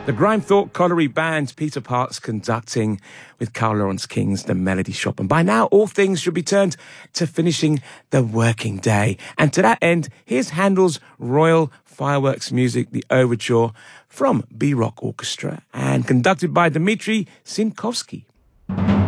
The Grime Thought Colliery Band, Peter Parks conducting with Carl Lawrence King's The Melody Shop. And by now, all things should be turned to finishing the working day. And to that end, here's Handel's Royal Fireworks Music, the Overture from B-Rock Orchestra, and conducted by Dmitri Sinkovsky.